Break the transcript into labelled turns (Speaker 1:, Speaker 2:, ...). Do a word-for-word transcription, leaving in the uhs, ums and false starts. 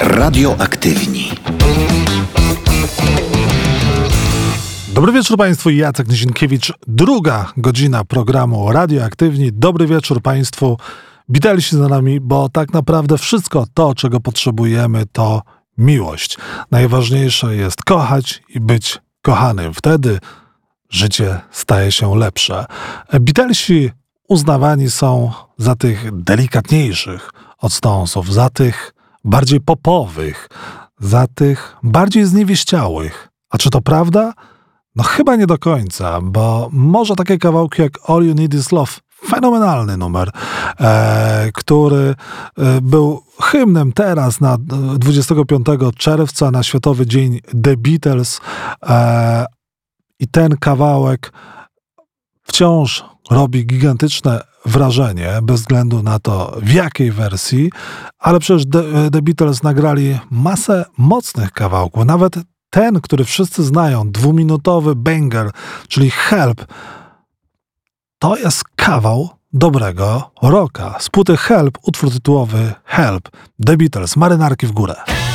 Speaker 1: Radioaktywni.
Speaker 2: Dobry wieczór Państwu, Jacek Nizinkiewicz. Druga godzina programu Radioaktywni. Dobry wieczór Państwu. Witajcie za nami, bo tak naprawdę wszystko to, czego potrzebujemy, to miłość. Najważniejsze jest kochać i być kochanym. Wtedy życie staje się lepsze. Beatlesi uznawani są za tych delikatniejszych od Stonesów, za tych bardziej popowych, za tych bardziej zniewieściałych. A czy to prawda? No chyba nie do końca, bo może takie kawałki jak All You Need Is Love, fenomenalny numer, e, który e, był hymnem teraz na dwudziestego piątego czerwca, na Światowy Dzień The Beatles, e, i ten kawałek wciąż robi gigantyczne wrażenie, bez względu na to, w jakiej wersji, ale przecież The, The Beatles nagrali masę mocnych kawałków, nawet ten, który wszyscy znają, dwuminutowy banger, czyli Help, to jest kawał dobrego rocka. Z płyty Help, utwór tytułowy Help, The Beatles, marynarki w górę.